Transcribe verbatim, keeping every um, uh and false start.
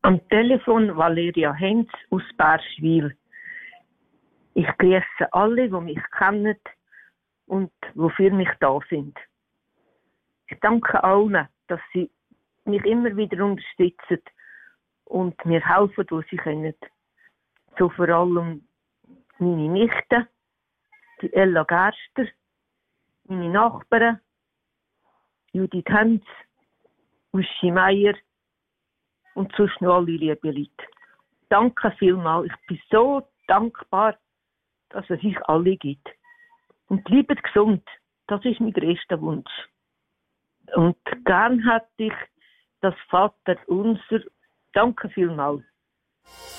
Am Telefon Valeria Hens aus Bärschwil. Ich grüße alle, die mich kennen und die für mich da sind. Ich danke allen, dass sie mich immer wieder unterstützen und mir helfen, wo sie können. So vor allem meine Nichte, die Ella Gerster, meine Nachbarn, Judith Hens, Uschi Meier und sonst noch alle liebe Leute. Danke vielmals. Ich bin so dankbar, dass es euch alle gibt. Und bleibt gesund. Das ist mein größter Wunsch. Und gern hätte ich das Vater unser. Danke vielmals.